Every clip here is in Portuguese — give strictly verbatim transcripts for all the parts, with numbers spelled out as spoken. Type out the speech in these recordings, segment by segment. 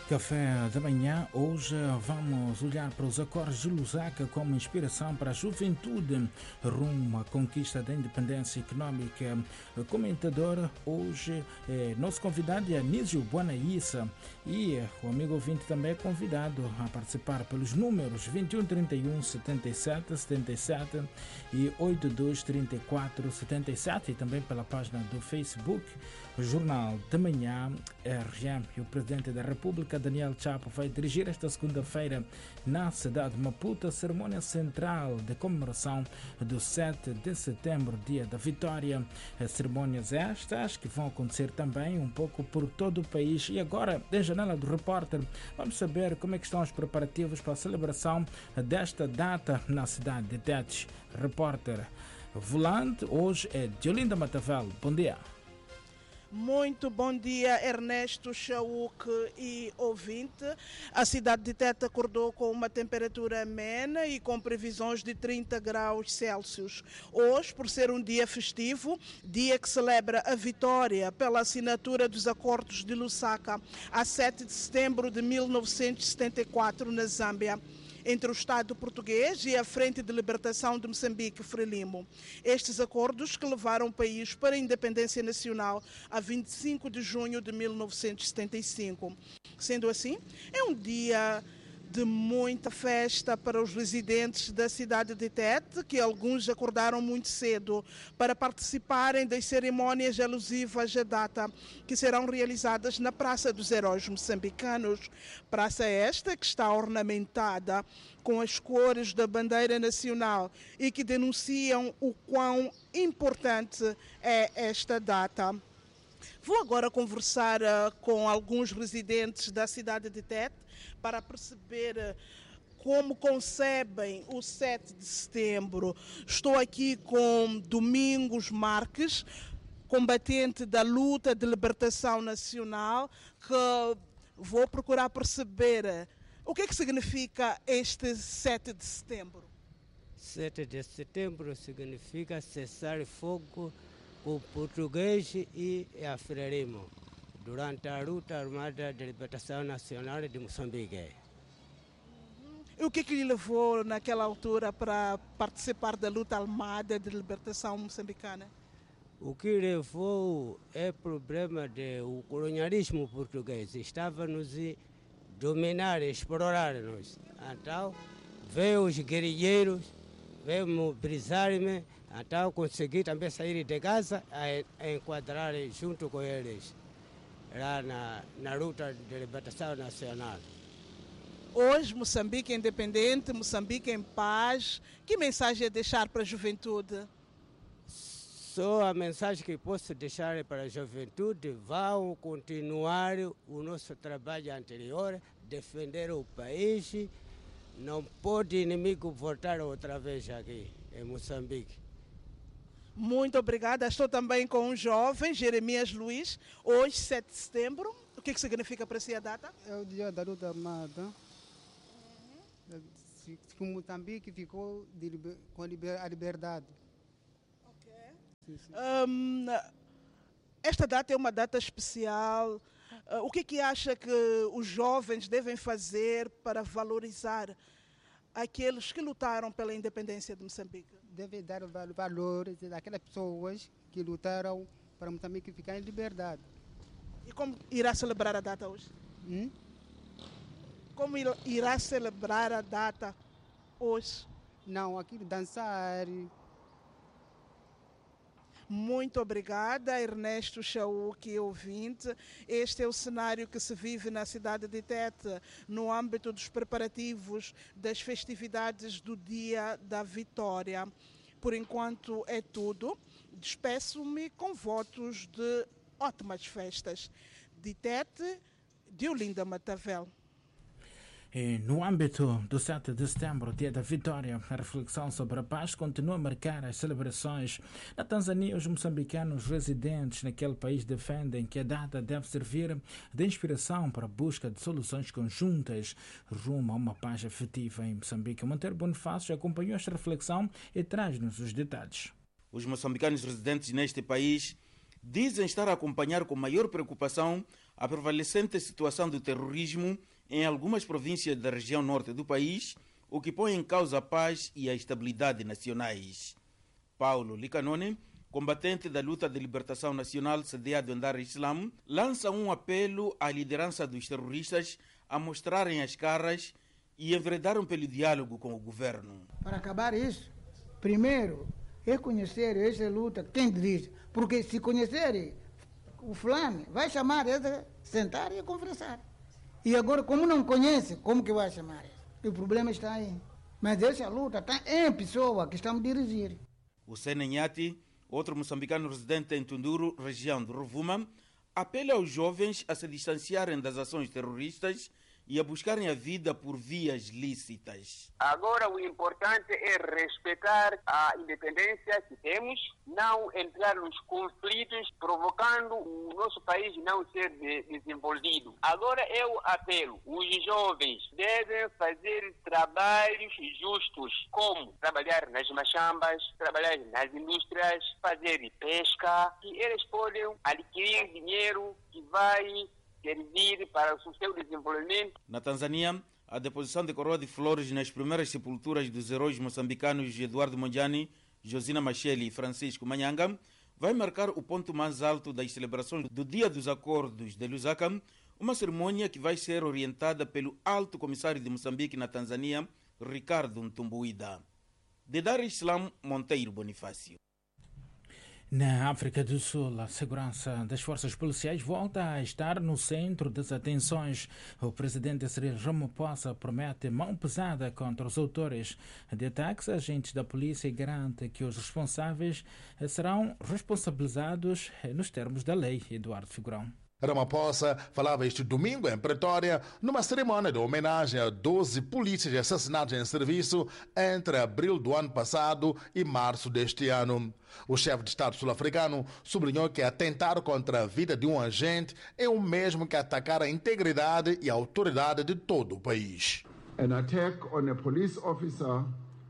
Café da manhã. Hoje vamos olhar para os acordos de Lusaka como inspiração para a juventude rumo à conquista da independência econômica. O comentador hoje, é, nosso convidado é Anísio Bonaissa e o amigo ouvinte também é convidado a participar pelos números vinte e um, trinta e um, setenta e sete, setenta e sete e oitenta e dois, trinta e quatro, setenta e sete e também pela página do Facebook, o Jornal da Manhã R M. E o Presidente da República, Daniel Chapo, vai dirigir esta segunda-feira na cidade de Maputo a cerimônia central de comemoração do sete de setembro, dia da vitória. As cerimônias estas que vão acontecer também um pouco por todo o país. E agora, da janela do repórter, vamos saber como é que estão os preparativos para a celebração desta data na cidade de Tete. Repórter volante hoje é Diolinda Matavel. Bom dia. Muito bom dia, Ernesto Chauque e ouvinte. A cidade de Tete acordou com uma temperatura amena e com previsões de trinta graus Celsius. Hoje, por ser um dia festivo, dia que celebra a vitória pela assinatura dos acordos de Lusaka a sete de setembro de mil novecentos e setenta e quatro na Zâmbia, entre o Estado português e a Frente de Libertação de Moçambique, Frelimo. Estes acordos que levaram o país para a independência nacional a vinte e cinco de junho de mil novecentos e setenta e cinco. Sendo assim, é um dia de muita festa para os residentes da cidade de Tete, que alguns acordaram muito cedo para participarem das cerimônias alusivas à data, que serão realizadas na Praça dos Heróis Moçambicanos. Praça esta que está ornamentada com as cores da bandeira nacional e que denunciam o quão importante é esta data. Vou agora conversar uh, com alguns residentes da cidade de Tete para perceber uh, como concebem o sete de setembro. Estou aqui com Domingos Marques, combatente da luta de libertação nacional, que vou procurar perceber uh, o que é que significa este sete de setembro. sete de setembro significa cessar fogo o português e a Frelimo durante a luta armada de libertação nacional de Moçambique. E o que, que lhe levou naquela altura para participar da luta armada de libertação moçambicana? O que levou é o problema do colonialismo português. Estava nos dominar, explorar-nos. Então, veio os guerrilheiros, veio mobilizar-me. Então consegui também sair de casa a enquadrar junto com eles lá na, na luta de libertação nacional. Hoje Moçambique é independente, Moçambique é em paz. Que mensagem é deixar para a juventude? Só a mensagem que posso deixar para a juventude: vão continuar o nosso trabalho anterior, defender o país. Não pode inimigo voltar outra vez aqui em Moçambique. Muito obrigada. Estou também com um jovem, Jeremias Luiz. Hoje, sete de setembro. O que, que significa para si a data? É o dia da luta armada. Uhum. Que Moçambique ficou de liber... com a liberdade. Ok. Sim, sim. Um, esta data é uma data especial. Uh, o que, que acha que os jovens devem fazer para valorizar aqueles que lutaram pela independência de Moçambique? Deve dar valores àquelas pessoas que lutaram para Moçambique ficar em liberdade. E como irá celebrar a data hoje? Hum? Como irá celebrar a data hoje? Não, aqui dançar. Muito obrigada, Ernesto Chauque, ouvinte. Este é o cenário que se vive na cidade de Tete, no âmbito dos preparativos das festividades do Dia da Vitória. Por enquanto é tudo. Despeço-me com votos de ótimas festas. De Tete, Diolinda Matavel. E no âmbito do sete de setembro, dia da vitória, a reflexão sobre a paz continua a marcar as celebrações. Na Tanzânia, os moçambicanos residentes naquele país defendem que a data deve servir de inspiração para a busca de soluções conjuntas rumo a uma paz efetiva em Moçambique. Monteiro Bonifácio acompanhou esta reflexão e traz-nos os detalhes. Os moçambicanos residentes neste país dizem estar a acompanhar com maior preocupação a prevalecente situação do terrorismo em algumas províncias da região norte do país, o que põe em causa a paz e a estabilidade nacionais. Paulo Licanone, combatente da luta de libertação nacional C D A do Dar Islam, lança um apelo à liderança dos terroristas a mostrarem as caras e enveredaram pelo diálogo com o governo. Para acabar isso, primeiro é conhecer essa luta, quem dirige, porque se conhecer o fulano, vai chamar ele, sentar e conversar. E agora, como não conhece, como que vai chamar ele? O problema está aí. Mas essa luta está em pessoa que estamos a dirigir. O Senenhati, outro moçambicano residente em Tunduru, região de Rovuma, apela aos jovens a se distanciarem das ações terroristas e a buscarem a vida por vias lícitas. Agora o importante é respeitar a independência que temos, não entrar nos conflitos, provocando o nosso país não ser de, desenvolvido. Agora eu apelo, os jovens devem fazer trabalhos justos, como trabalhar nas machambas, trabalhar nas indústrias, fazer pesca, que eles podem adquirir dinheiro que vai servir para o seu desenvolvimento. Na Tanzânia, a deposição de coroa de flores nas primeiras sepulturas dos heróis moçambicanos Eduardo Mondlane, Josina Machel e Francisco Manyanga vai marcar o ponto mais alto das celebrações do Dia dos Acordos de Lusaka, uma cerimônia que vai ser orientada pelo Alto Comissário de Moçambique na Tanzânia, Ricardo Ntumbuida. De Dar Islam, Monteiro Bonifácio. Na África do Sul, a segurança das forças policiais volta a estar no centro das atenções. O presidente Cyril Ramaphosa promete mão pesada contra os autores de ataques. Agentes da polícia e garante que os responsáveis serão responsabilizados nos termos da lei. Eduardo Figurão. Ramaphosa falava este domingo em Pretória numa cerimônia de homenagem a doze polícias assassinados em serviço entre abril do ano passado e março deste ano. O chefe de Estado sul-africano sublinhou que atentar contra a vida de um agente é o mesmo que atacar a integridade e a autoridade de todo o país. An attack on a police officer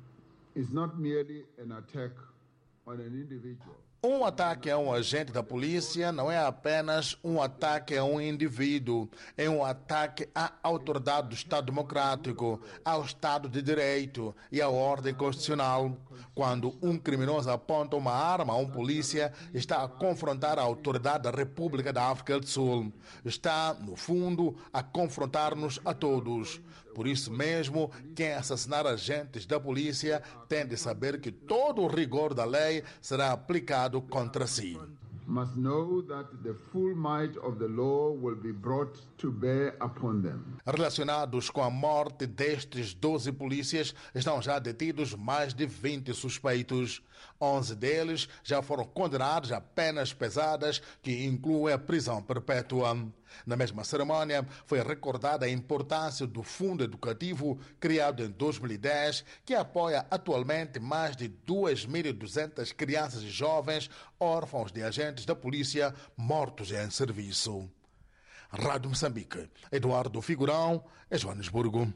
is not merely an attack on an individual. Um ataque a um agente da polícia não é apenas um ataque a um indivíduo, é um ataque à autoridade do Estado Democrático, ao Estado de Direito e à ordem constitucional. Quando um criminoso aponta uma arma a um polícia, está a confrontar a autoridade da República da África do Sul. Está, no fundo, a confrontar-nos a todos. Por isso mesmo, quem assassinar agentes da polícia tem de saber que todo o rigor da lei será aplicado contra si. Must know that the full might of the law will be brought to bear upon them. Relacionados com a morte destes doze polícias, estão já detidos mais de vinte suspeitos. onze deles já foram condenados a penas pesadas que incluem a prisão perpétua. Na mesma cerimônia, foi recordada a importância do Fundo Educativo, criado em dois mil e dez, que apoia atualmente mais de duas mil e duzentas crianças e jovens órfãos de agentes da polícia mortos em serviço. Rádio Moçambique, Eduardo Figurão, em Joanesburgo.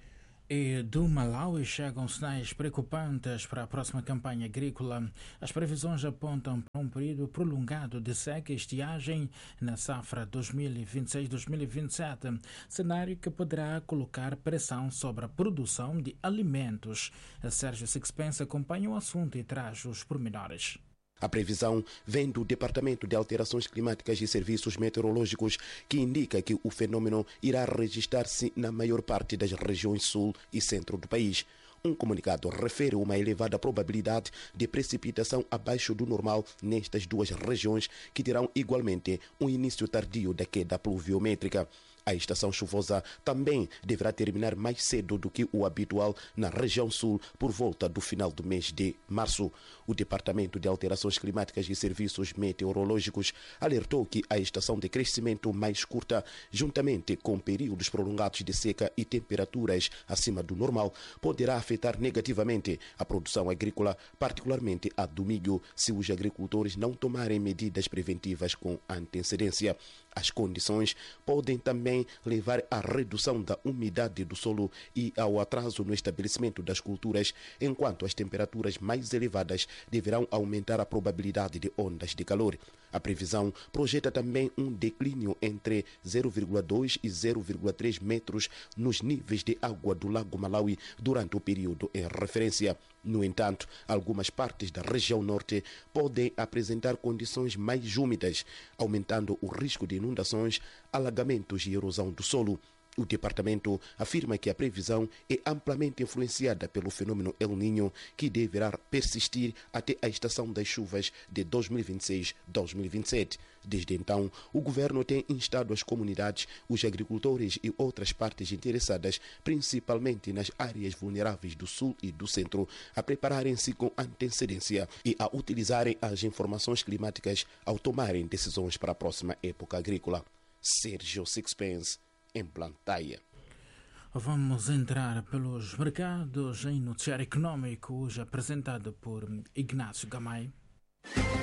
E do Malawi chegam sinais preocupantes para a próxima campanha agrícola. As previsões apontam para um período prolongado de seca e estiagem na safra dois mil e vinte e seis dois mil e vinte e sete, cenário que poderá colocar pressão sobre a produção de alimentos. Sérgio Sixpence acompanha o assunto e traz os pormenores. A previsão vem do Departamento de Alterações Climáticas e Serviços Meteorológicos, que indica que o fenômeno irá registrar-se na maior parte das regiões sul e centro do país. Um comunicado refere uma elevada probabilidade de precipitação abaixo do normal nestas duas regiões, que terão igualmente um início tardio da queda pluviométrica. A estação chuvosa também deverá terminar mais cedo do que o habitual na região sul, por volta do final do mês de março. O Departamento de Alterações Climáticas e Serviços Meteorológicos alertou que a estação de crescimento mais curta, juntamente com períodos prolongados de seca e temperaturas acima do normal, poderá afetar negativamente a produção agrícola, particularmente a do milho, se os agricultores não tomarem medidas preventivas com antecedência. As condições podem também levar à redução da umidade do solo e ao atraso no estabelecimento das culturas, enquanto as temperaturas mais elevadas deverão aumentar a probabilidade de ondas de calor. A previsão projeta também um declínio entre zero vírgula dois e zero vírgula três metros nos níveis de água do Lago Malawi durante o período em referência. No entanto, algumas partes da região norte podem apresentar condições mais úmidas, aumentando o risco de inundações, alagamentos e erosão do solo. O departamento afirma que a previsão é amplamente influenciada pelo fenômeno El Niño, que deverá persistir até a estação das chuvas de dois mil e vinte e seis a dois mil e vinte e sete. Desde então, o governo tem instado as comunidades, os agricultores e outras partes interessadas, principalmente nas áreas vulneráveis do sul e do centro, a prepararem-se com antecedência e a utilizarem as informações climáticas ao tomarem decisões para a próxima época agrícola. Sérgio Sixpence, em Blantyre. Vamos entrar pelos mercados em noticiário econômico, hoje apresentado por Ignácio Gamay.